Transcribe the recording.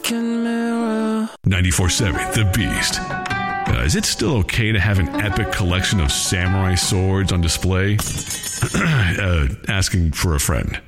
broken mirror. 94.7 The Beast. Is it still okay to have an epic collection of samurai swords on display? Asking for a friend.